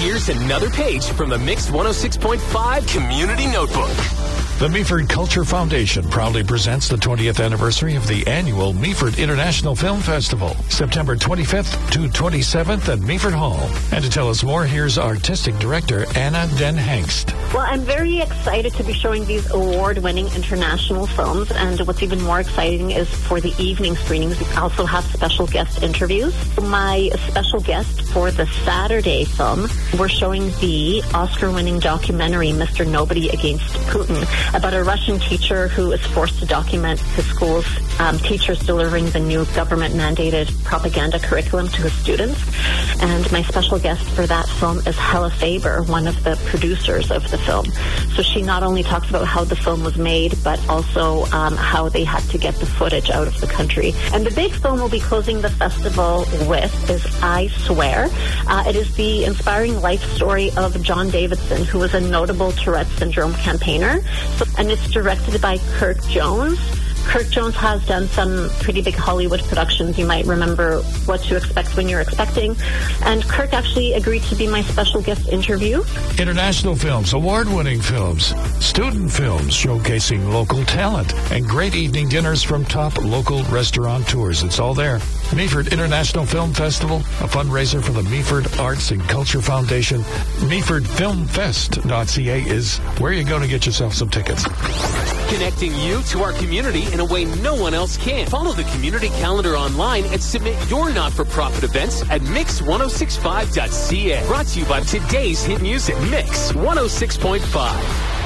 Here's another page from the Mix 106.5 Community Notebook. The Meaford Culture Foundation proudly presents the 20th anniversary of the annual Meaford International Film Festival, September 25th to 27th at Meaford Hall. And to tell us more, here's Artistic Director Anna Den Hengst. Well, I'm very excited to be showing these award-winning international films, and what's even more exciting is for the evening screenings, we also have special guest interviews. My special guest for the Saturday film, we're showing the Oscar-winning documentary, Mr. Nobody Against Putin, about a Russian teacher who is forced to document his school's teachers delivering the new government-mandated propaganda curriculum to his students. And my special guest for that film is Hella Faber, one of the producers of the film. So she not only talks about how the film was made, but also how they had to get the footage out of the country. And the big film we'll be closing the festival with is I Swear. It is the inspiring life story of John Davidson, who was a notable Tourette syndrome campaigner. And it's directed by Kirk Jones. Kirk Jones has done some pretty big Hollywood productions. You might remember What to Expect When You're Expecting. And Kirk actually agreed to be my special guest interview. International films, award-winning films, student films showcasing local talent, and great evening dinners from top local restaurateurs. It's all there. Meaford International Film Festival, a fundraiser for the Meaford Arts and Culture Foundation. MeafordFilmFest.ca is where you go to get yourself some tickets. Connecting you to our community in a way no one else can. Follow the community calendar online and submit your not-for-profit events at mix1065.ca. Brought to you by today's hit music, Mix 106.5.